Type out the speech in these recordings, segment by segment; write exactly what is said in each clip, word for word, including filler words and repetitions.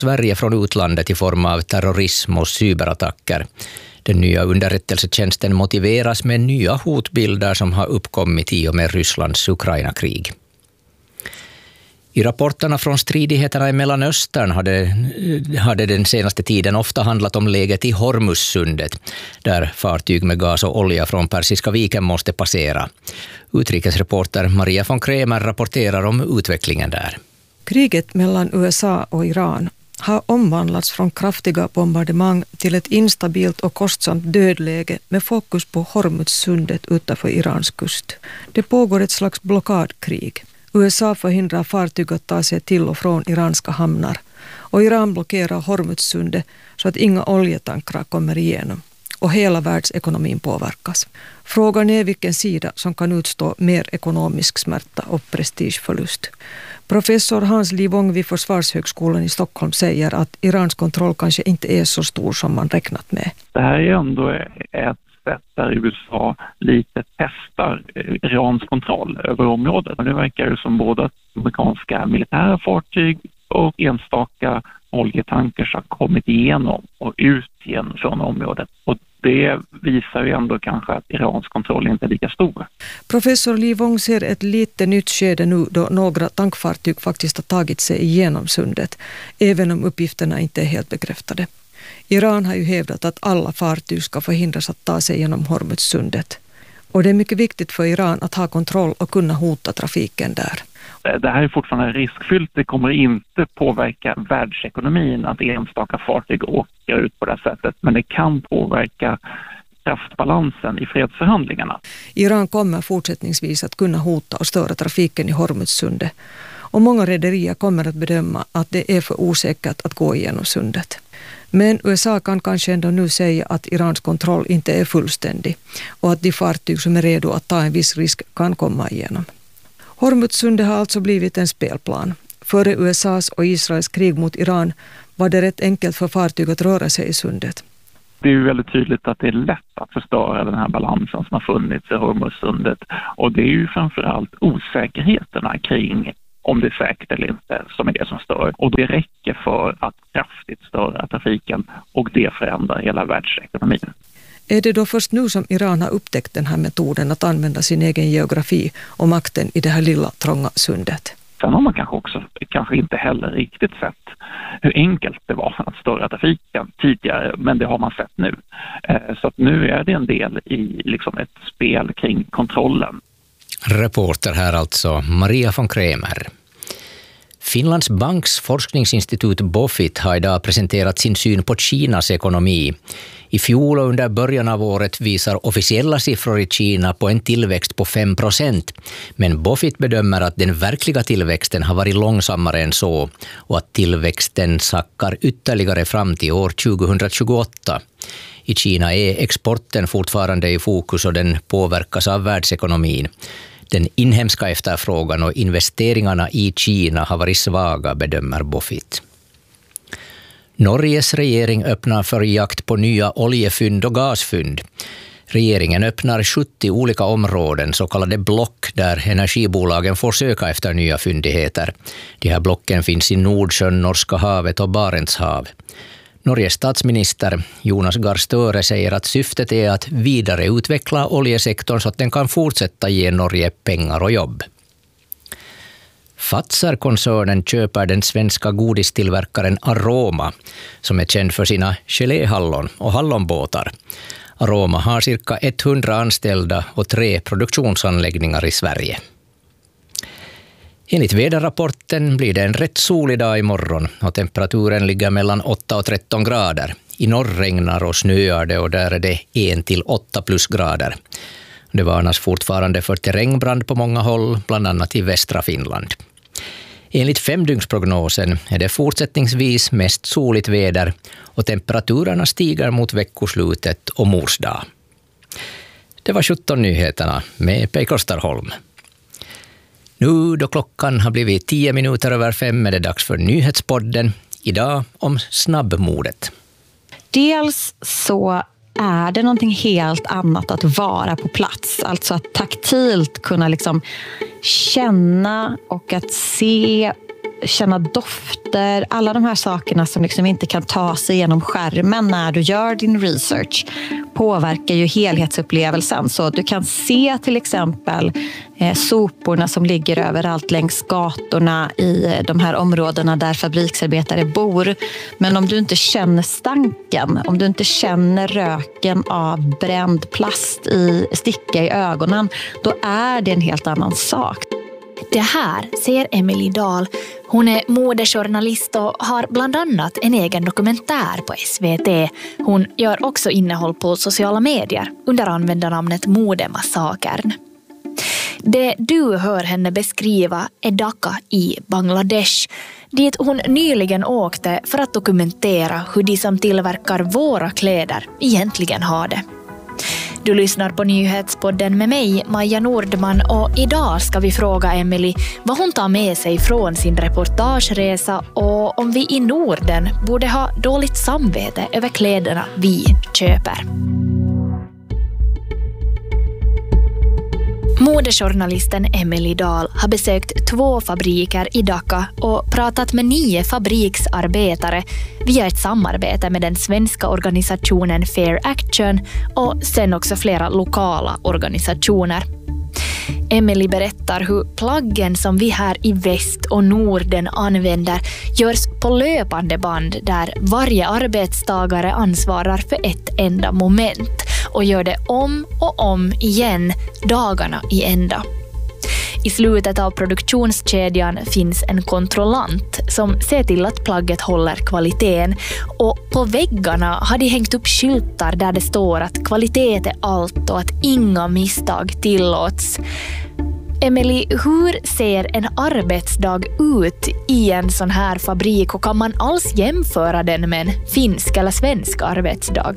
Sverige från utlandet i form av terrorism och cyberattacker. Den nya underrättelsetjänsten motiveras med nya hotbilder som har uppkommit i och med Rysslands Ukraina-krig. I rapporterna från stridigheterna i Mellanöstern hade, hade den senaste tiden ofta handlat om läget i Hormuzsundet, där fartyg med gas och olja från Persiska viken måste passera. Utrikesreporter Maria von Kremer rapporterar om utvecklingen där. Kriget mellan U S A och Iran har omvandlats från kraftiga bombardemang till ett instabilt och kostsamt dödläge med fokus på Hormuzsundet utanför Irans kust. Det pågår ett slags blockadkrig. U S A förhindrar fartyg att ta sig till och från iranska hamnar och Iran blockerar Hormuzsundet så att inga oljetankrar kommer igenom och hela världsekonomin påverkas. Frågan är vilken sida som kan utstå mer ekonomisk smärta och prestigeförlust. Professor Hans Li Wong vid Försvarshögskolan i Stockholm säger att Irans kontroll kanske inte är så stor som man räknat med. Det här är ändå ett sätt där U S A lite testar Irans kontroll över området. Det verkar ju som både amerikanska militära fartyg och enstaka oljetankers har kommit igenom och ut igen från området. Och det visar ju ändå kanske att Irans kontroll inte är lika stor. Professor Li Wong ser ett lite nytt skede nu då några tankfartyg faktiskt har tagit sig igenom sundet, även om uppgifterna inte är helt bekräftade. Iran har ju hävdat att alla fartyg ska förhindras att ta sig genom Hormuzsundet. Och det är mycket viktigt för Iran att ha kontroll och kunna hota trafiken där. Det här är fortfarande riskfyllt. Det kommer inte påverka världsekonomin att enstaka fartyg åker ut på det sättet. Men det kan påverka kraftbalansen i fredsförhandlingarna. Iran kommer fortsättningsvis att kunna hota och störa trafiken i Hormuzsundet. Och många rederier kommer att bedöma att det är för osäkert att gå igenom sundet. Men U S A kan kanske ändå nu säga att Irans kontroll inte är fullständig och att de fartyg som är redo att ta en viss risk kan komma igenom. Hormuzsundet har alltså blivit en spelplan. Före U S A:s och Israels krig mot Iran var det rätt enkelt för fartyg att röra sig i sundet. Det är ju väldigt tydligt att det är lätt att förstöra den här balansen som har funnits i Hormuzsundet. Och det är ju framförallt osäkerheterna kring om det är säkert eller inte som är det som stör. Och det räcker för att kraftigt störa trafiken och det förändrar hela världsekonomin. Är det då först nu som Iran har upptäckt den här metoden att använda sin egen geografi och makten i det här lilla trånga sundet? Sen har man kanske också kanske inte heller riktigt sett hur enkelt det var att störa trafiken tidigare, men det har man sett nu. Så att nu är det en del i liksom ett spel kring kontrollen. Reporter här alltså Maria von Kremer. Finlands banks forskningsinstitut Bofit har idag presenterat sin syn på Kinas ekonomi. I fjol och under början av året visar officiella siffror i Kina på en tillväxt på fem procent. Men Bofit bedömer att den verkliga tillväxten har varit långsammare än så och att tillväxten sackar ytterligare fram till år tjugohundratjugoåtta. I Kina är exporten fortfarande i fokus och den påverkas av världsekonomin. Den inhemska efterfrågan och investeringarna i Kina har varit svaga, bedömer Bofit. Norges regering öppnar för jakt på nya oljefynd och gasfynd. Regeringen öppnar sjuttio olika områden, så kallade block, där energibolagen får söka efter nya fyndigheter. De här blocken finns i Nordsjön, Norska havet och Barentshav. Norges statsminister Jonas Gahr Støre säger att syftet är att vidareutveckla oljesektorn så att den kan fortsätta ge Norge pengar och jobb. Fazer-koncernen köper den svenska godistillverkaren Aroma, som är känd för sina geléhallon och hallonbåtar. Aroma har cirka hundra anställda och tre produktionsanläggningar i Sverige. Enligt väderrapporten blir det en rätt solig dag imorgon och temperaturen ligger mellan åtta och tretton grader. I norr regnar och snöar det och där är det en till åtta plusgrader. Det varnas fortfarande för terrängbrand på många håll, bland annat i västra Finland. Enligt femdygnsprognosen är det fortsättningsvis mest soligt väder och temperaturerna stiger mot veckoslutet och mors dag. Det var sjutton nyheterna med Pei Kosterholm. Nu då klockan har blivit tio minuter över fem är det dags för nyhetspodden. Idag om snabbmodet. Dels så är det någonting helt annat att vara på plats. Alltså att taktilt kunna liksom känna och att se känna dofter, alla de här sakerna som liksom inte kan ta sig genom skärmen när du gör din research påverkar ju helhetsupplevelsen. Så du kan se till exempel eh, soporna som ligger överallt längs gatorna i de här områdena där fabriksarbetare bor. Men om du inte känner stanken, om du inte känner röken av bränd plast i sticka i ögonen, då är det en helt annan sak. Det här säger Emily Dahl. Hon är modejournalist och har bland annat en egen dokumentär på S V T. Hon gör också innehåll på sociala medier under användarnamnet Modemassakern. Det du hör henne beskriva är Dhaka i Bangladesh, dit hon nyligen åkte för att dokumentera hur de som tillverkar våra kläder egentligen har det. Du lyssnar på Nyhetspodden med mig, Maja Nordman, och idag ska vi fråga Emily vad hon tar med sig från sin reportageresa och om vi i Norden borde ha dåligt samvete över kläderna vi köper. Modejournalisten Emily Dahl har besökt två fabriker i Dhaka och pratat med nio fabriksarbetare via ett samarbete med den svenska organisationen Fair Action och sen också flera lokala organisationer. Emily berättar hur plaggen som vi här i väst och Norden använder görs på löpande band där varje arbetstagare ansvarar för ett enda moment och gör det om och om igen dagarna i ända. I slutet av produktionskedjan finns en kontrollant som ser till att plagget håller kvaliteten, och på väggarna har de hängt upp skyltar där det står att kvalitet är allt och att inga misstag tillåts. Emily, hur ser en arbetsdag ut i en sån här fabrik och kan man alls jämföra den med en finsk eller svensk arbetsdag?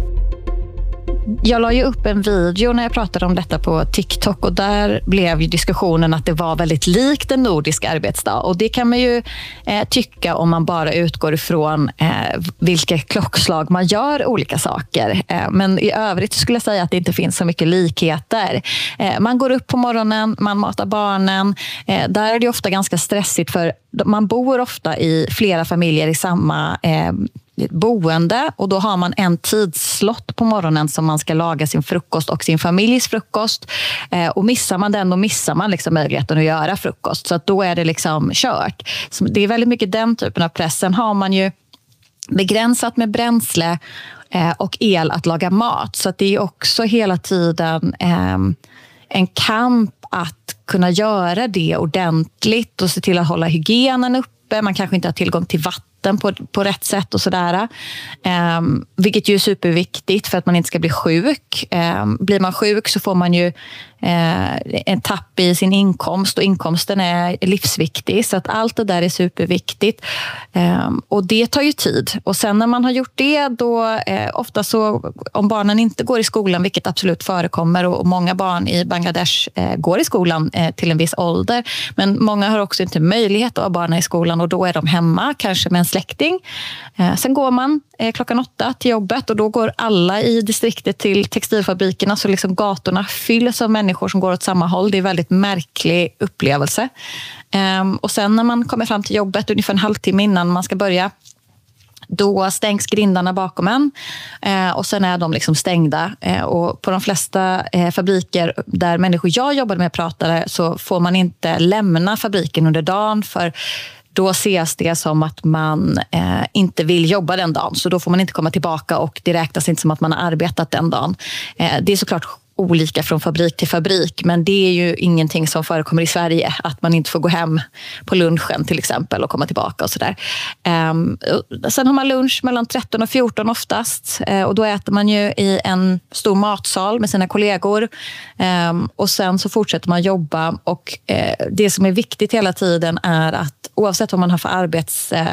Jag la ju upp en video när jag pratade om detta på TikTok, och där blev ju diskussionen att det var väldigt likt en nordisk arbetsdag, och det kan man ju eh, tycka om man bara utgår ifrån eh, vilka klockslag man gör olika saker. Eh, men i övrigt skulle jag säga att det inte finns så mycket likheter. Eh, man går upp på morgonen, man matar barnen. Eh, där är det ofta ganska stressigt, för man bor ofta i flera familjer i samma eh, boende, och då har man en tidslott på morgonen som man ska laga sin frukost och sin familjs frukost, eh, och missar man den, då missar man liksom möjligheten att göra frukost, så att då är det liksom kört. Så det är väldigt mycket den typen av press. Sen har man ju begränsat med bränsle eh, och el att laga mat, så att det är också hela tiden eh, en kamp att kunna göra det ordentligt och se till att hålla hygienen uppe. Man kanske inte har tillgång till vatten På, på rätt sätt och sådär. Um, vilket ju är superviktigt för att man inte ska bli sjuk. Um, blir man sjuk så får man ju uh, en tapp i sin inkomst, och inkomsten är livsviktig, så att allt det där är superviktigt. Um, och det tar ju tid. Och sen när man har gjort det, då uh, ofta så, om barnen inte går i skolan, vilket absolut förekommer, och, och många barn i Bangladesh uh, går i skolan uh, till en viss ålder, men många har också inte möjlighet att ha barnen i skolan, och då är de hemma, kanske med en släkting. Eh, sen går man eh, klockan åtta till jobbet, och då går alla i distriktet till textilfabrikerna, så liksom gatorna fylls av människor som går åt samma håll. Det är en väldigt märklig upplevelse. Eh, och sen när man kommer fram till jobbet ungefär en halvtimme innan man ska börja, då stängs grindarna bakom en, eh, och sen är de liksom stängda. Eh, och på de flesta eh, fabriker där människor jag jobbade med pratade, så får man inte lämna fabriken under dagen, för då ses det som att man eh, inte vill jobba den dagen. Så då får man inte komma tillbaka, och det räknas inte som att man har arbetat den dagen. Eh, det är såklart olika från fabrik till fabrik, men det är ju ingenting som förekommer i Sverige, att man inte får gå hem på lunchen till exempel och komma tillbaka och sådär. Um, sen har man lunch mellan tretton och fjorton oftast, uh, och då äter man ju i en stor matsal med sina kollegor, um, och sen så fortsätter man jobba, och uh, det som är viktigt hela tiden är att oavsett vad man har för arbets uh,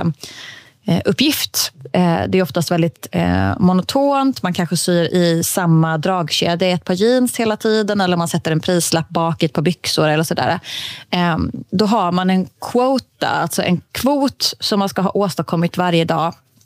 uppgift. Det är oftast väldigt eh, monotont. Man kanske syr i samma dragkedja i ett par jeans hela tiden, eller man sätter en prislapp bak i ett par byxor eller sådär. Eh, då har man en quota, alltså en kvot som man ska ha åstadkommit varje dag.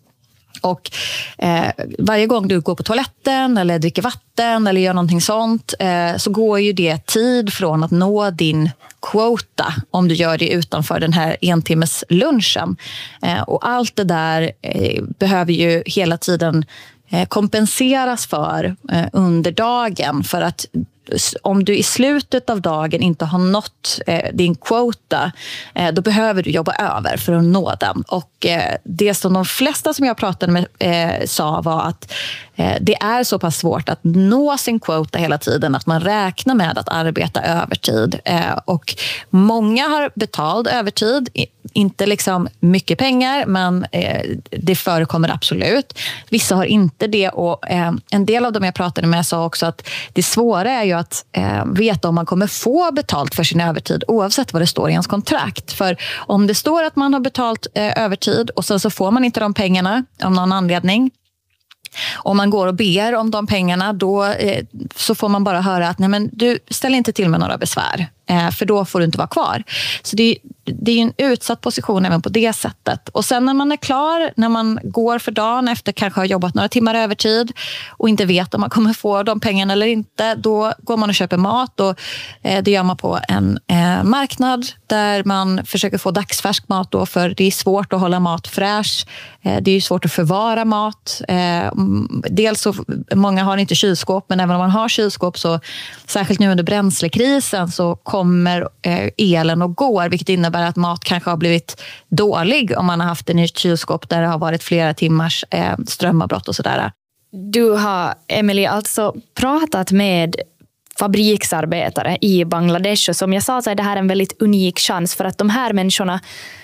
Och eh, varje gång du går på toaletten eller dricker vatten eller gör någonting sånt eh, så går ju det tid från att nå din quota om du gör det utanför den här en timmes lunchen. Eh, och allt det där eh, behöver ju hela tiden eh, kompenseras för eh, under dagen, för att om du i slutet av dagen inte har nått eh, din quota, eh, då behöver du jobba över för att nå den. Och eh, det som de flesta som jag pratade med eh, sa var att eh, det är så pass svårt att nå sin quota hela tiden att man räknar med att arbeta övertid. Eh, och många har betald övertid, inte liksom mycket pengar, men eh, det förekommer absolut. Vissa har inte det, och eh, en del av dem jag pratade med sa också att det svåra är ju att eh, veta om man kommer få betalt för sin övertid oavsett vad det står i ens kontrakt. För om det står att man har betalt eh, övertid och sen så får man inte de pengarna av någon anledning, om man går och ber om de pengarna, då eh, så får man bara höra att nej, men du ställer inte till med några besvär, eh, för då får du inte vara kvar. Så det, det är en utsatt position även på det sättet. Och sen när man är klar, när man går för dagen efter kanske har jobbat några timmar övertid och inte vet om man kommer få de pengarna eller inte, då går man och köper mat, och eh, det gör man på en eh, marknad där man försöker få dagsfärsk mat då, för det är svårt att hålla mat fräsch. Eh, det är svårt att förvara mat. Eh, dels så, många har inte kylskåp, men även om man har kylskåp, så särskilt nu under bränslekrisen så kommer eh, elen och går, vilket innebär att mat kanske har blivit dålig om man har haft en ny kylskåp där det har varit flera timmars eh, strömavbrott och sådär. Du har, Emily, alltså pratat med fabriksarbetare i Bangladesh, och som jag sa så är det här en väldigt unik chans, för att de här människorna,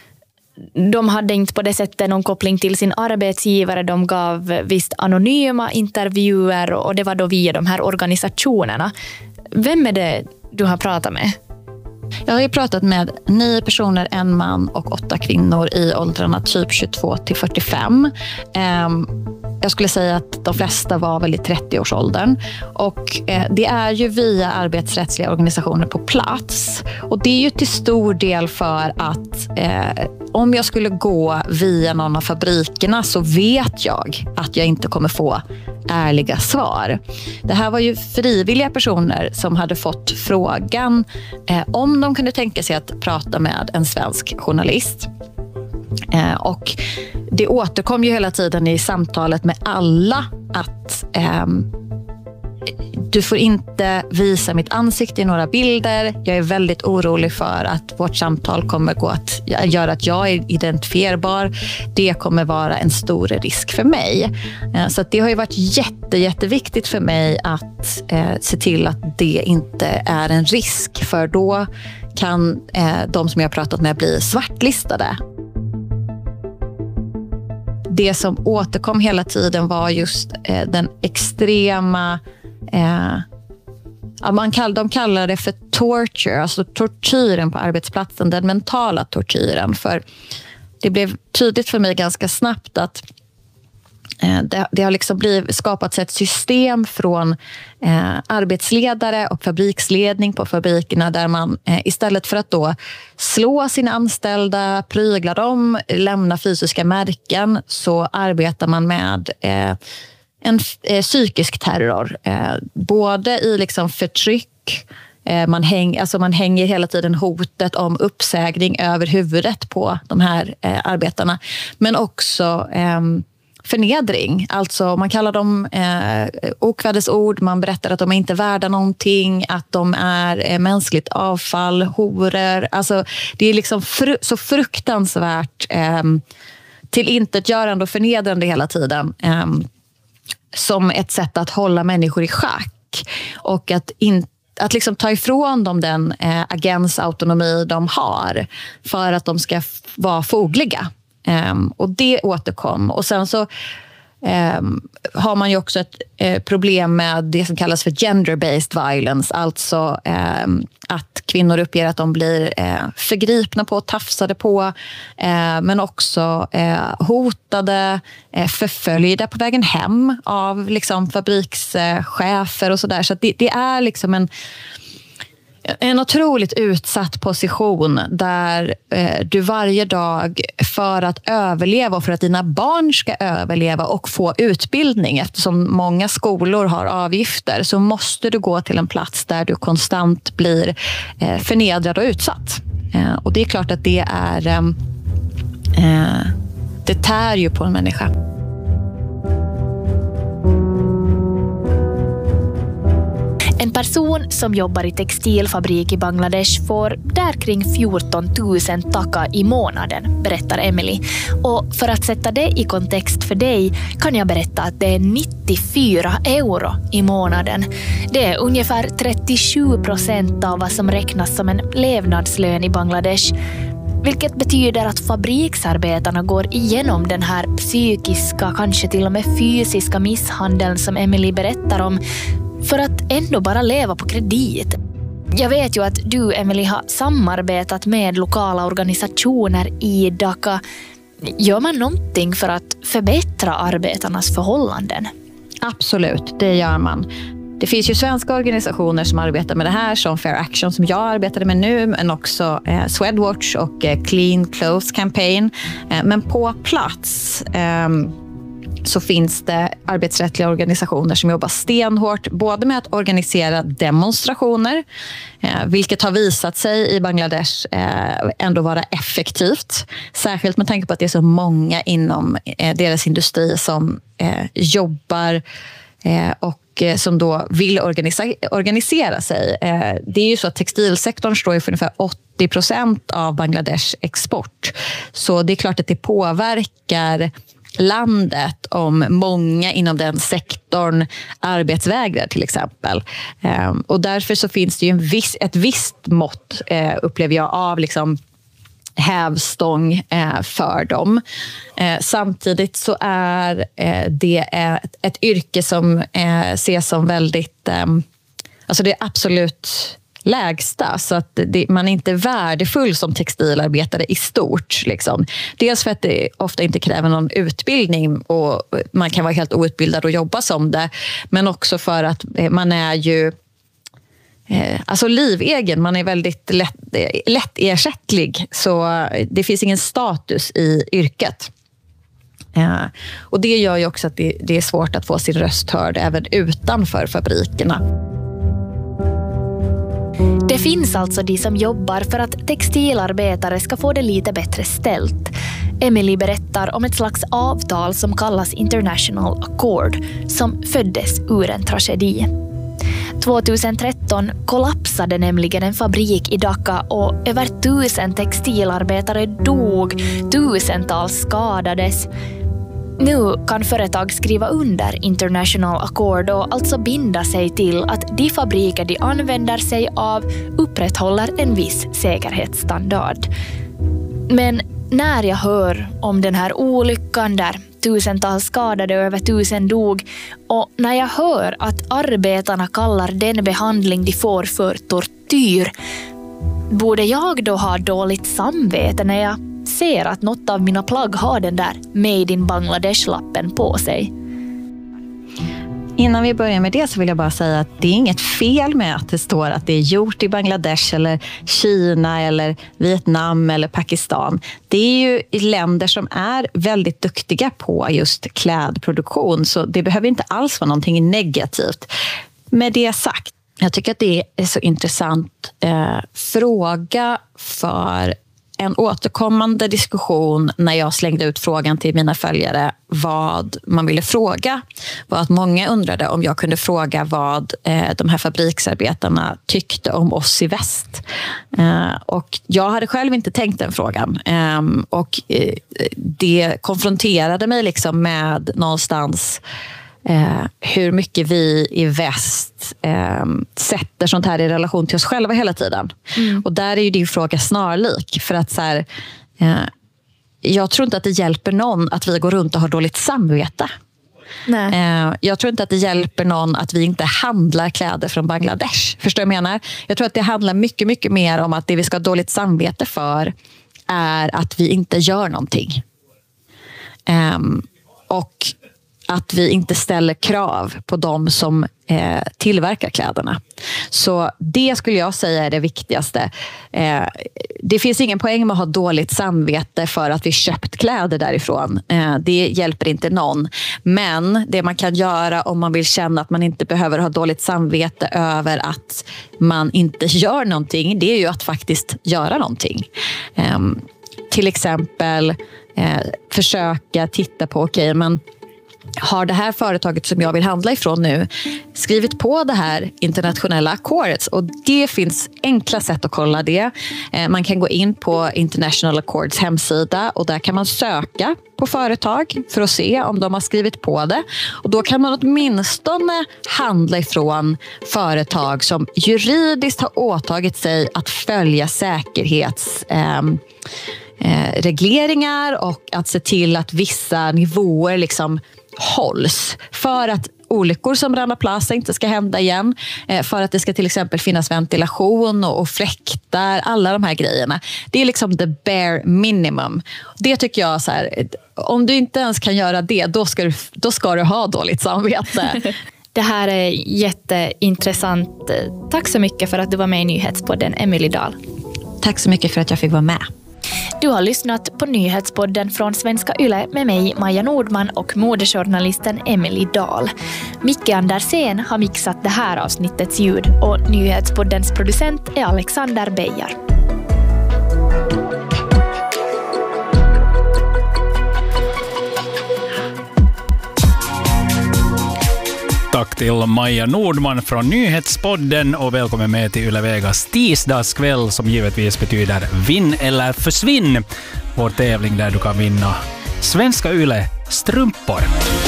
de hade inte på det sättet någon koppling till sin arbetsgivare. De gav visst anonyma intervjuer, och det var då via de här organisationerna. Vem är det du har pratat med? Jag har ju pratat med nio personer, en man och åtta kvinnor i åldrarna typ tjugotvå till fyrtiofem. Jag skulle säga att de flesta var väl i trettio-årsåldern. Och det är ju via arbetsrättsliga organisationer på plats. Och det är ju till stor del för att eh, om jag skulle gå via någon av fabrikerna så vet jag att jag inte kommer få ärliga svar. Det här var ju frivilliga personer som hade fått frågan eh, om de kunde tänka sig att prata med en svensk journalist. Eh, och det återkom ju hela tiden i samtalet med alla att eh, du får inte visa mitt ansikte i några bilder. Jag är väldigt orolig för att vårt samtal kommer gå att göra att jag är identifierbar. Det kommer vara en stor risk för mig. Så att det har ju varit jätte, jätteviktigt för mig att eh, se till att det inte är en risk. För då kan eh, de som jag har pratat med bli svartlistade. Det som återkom hela tiden var just eh, den extrema Eh, ja, man kall, de kallar det för torture, alltså tortyren på arbetsplatsen, den mentala tortyren. För det blev tydligt för mig ganska snabbt att eh, det, det har liksom blivit, skapats ett system från eh, arbetsledare och fabriksledning på fabrikerna där man eh, istället för att då slå sina anställda, prygla dem, lämna fysiska märken, så arbetar man med eh, en eh, psykisk terror, eh, både i liksom förtryck, eh, man, häng, alltså man hänger hela tiden hotet om uppsägning över huvudet på de här eh, arbetarna, men också eh, förnedring. Alltså man kallar dem eh, okvädesord, man berättar att de är inte är värda någonting, att de är eh, mänskligt avfall, horor. Alltså det är liksom fru- så fruktansvärt eh, tillintetgörande och förnedrande hela tiden. Eh, som ett sätt att hålla människor i schack och att, in, att liksom ta ifrån dem den eh, agensautonomi de har för att de ska f- vara fogliga. Um, och det återkom. Och sen så um, har man ju också ett eh, problem med det som kallas för gender-based violence, alltså eh, att kvinnor uppger att de blir eh, förgripna på, tafsade på, eh, men också eh, hotade, eh, förföljda på vägen hem av liksom, fabrikschefer och sådär. Så att det, det är liksom en En otroligt utsatt position där eh, du varje dag för att överleva och för att dina barn ska överleva och få utbildning, eftersom många skolor har avgifter, så måste du gå till en plats där du konstant blir eh, förnedrad och utsatt. Eh, och det är klart att det är eh, det tär ju på en människa. En person som jobbar i textilfabrik i Bangladesh får där kring fjorton tusen taka i månaden, berättar Emily. Och för att sätta det i kontext för dig kan jag berätta att det är nittiofyra euro i månaden. Det är ungefär trettiosju procent av vad som räknas som en levnadslön i Bangladesh. Vilket betyder att fabriksarbetarna går igenom den här psykiska, kanske till och med fysiska misshandeln som Emily berättar om, för att ändå bara leva på kredit. Jag vet ju att du, Emily, har samarbetat med lokala organisationer i Dhaka. Gör man någonting för att förbättra arbetarnas förhållanden? Absolut, det gör man. Det finns ju svenska organisationer som arbetar med det här, som Fair Action som jag arbetade med nu, men också eh, Swedwatch och eh, Clean Clothes Campaign. Eh, men på plats eh, så finns det arbetsrättsliga organisationer som jobbar stenhårt både med att organisera demonstrationer, eh, vilket har visat sig i Bangladesh eh, ändå vara effektivt. Särskilt med tanke på att det är så många inom eh, deras industri som eh, jobbar eh, och som då vill organisera, organisera sig. Det är ju så att textilsektorn står för ungefär åttio procent av Bangladesh export. Så det är klart att det påverkar landet om många inom den sektorn arbetsvägrar till exempel. Och därför så finns det ju en viss, ett visst mått, upplever jag, av liksom hävstång eh, för dem. Eh, samtidigt så är eh, det ett, ett yrke som eh, ses som väldigt, eh, alltså det är absolut lägsta, så att det, man är inte värdefull som textilarbetare i stort. Liksom. Dels för att det ofta inte kräver någon utbildning och man kan vara helt outbildad och jobba som det, men också för att eh, man är ju Eh, alltså livegen, man är väldigt lätt, lätt ersättlig, så det finns ingen status i yrket. Eh, och det gör ju också att det, det är svårt att få sin röst hörd även utanför fabrikerna. Det finns alltså de som jobbar för att textilarbetare ska få det lite bättre ställt. Emily berättar om ett slags avtal som kallas International Accord, som föddes ur en tragedi. tjugohundratretton kollapsade nämligen en fabrik i Dhaka och över tusen textilarbetare dog, tusentals skadades. Nu kan företag skriva under International Accord och alltså binda sig till att de fabriker de använder sig av upprätthåller en viss säkerhetsstandard. Men när jag hör om den här olyckan där tusentals skadade och över tusen dog, och när jag hör att arbetarna kallar den behandling de får för tortyr, borde jag då ha dåligt samvete när jag ser att något av mina plagg har den där Made in Bangladesh-lappen på sig? Innan vi börjar med det så vill jag bara säga att det är inget fel med att det står att det är gjort i Bangladesh eller Kina eller Vietnam eller Pakistan. Det är ju länder som är väldigt duktiga på just klädproduktion, så det behöver inte alls vara någonting negativt. Med det sagt, jag tycker att det är så intressant eh, fråga för en återkommande diskussion när jag slängde ut frågan till mina följare vad man ville fråga var att många undrade om jag kunde fråga vad eh, de här fabriksarbetarna tyckte om oss i väst. Eh, och jag hade själv inte tänkt den frågan. Eh, och eh, det konfronterade mig liksom med någonstans Eh, hur mycket vi i väst eh, sätter sånt här i relation till oss själva hela tiden. Mm. Och där är ju din fråga snarlik. För att så här, eh, jag tror inte att det hjälper någon att vi går runt och har dåligt samvete. Nej. Eh, jag tror inte att det hjälper någon att vi inte handlar kläder från Bangladesh. Förstår du vad jag menar? Jag tror att det handlar mycket, mycket mer om att det vi ska ha dåligt samvete för är att vi inte gör någonting. Eh, och att vi inte ställer krav på de som eh, tillverkar kläderna. Så det skulle jag säga är det viktigaste. Eh, det finns ingen poäng med att ha dåligt samvete för att vi köpt kläder därifrån. Eh, det hjälper inte någon. Men det man kan göra om man vill känna att man inte behöver ha dåligt samvete över att man inte gör någonting, det är ju att faktiskt göra någonting. Eh, till exempel eh, försöka titta på, okej, okay, men har det här företaget som jag vill handla ifrån nu skrivit på det här internationella accords? Och det finns enkla sätt att kolla det. Man kan gå in på International Accords hemsida och där kan man söka på företag för att se om de har skrivit på det. Och då kan man åtminstone handla ifrån företag som juridiskt har åtagit sig att följa säkerhets... Eh, eh, regleringar och att se till att vissa nivåer liksom hålls för att olyckor som Rana Plaza inte ska hända igen, för att det ska till exempel finnas ventilation och, och fläktar, alla de här grejerna. Det är liksom the bare minimum. Det tycker jag så här, om du inte ens kan göra det, då ska du, då ska du ha dåligt samvete. Det här är jätteintressant. Tack så mycket för att du var med i Nyhetspodden, Emelie Dahl. Tack så mycket för att jag fick vara med. Du har lyssnat på Nyhetspodden från Svenska Yle med mig, Maja Nordman, och modejournalisten Emelie Dahl. Micke Andersen har mixat det här avsnittets ljud och Nyhetspoddens producent är Alexander Beijar. Tack till Maja Nordman från Nyhetspodden och välkommen med till Yle Vegas tisdagskväll som givetvis betyder vinn eller försvinn. Vår tävling där du kan vinna Svenska Yle strumpor.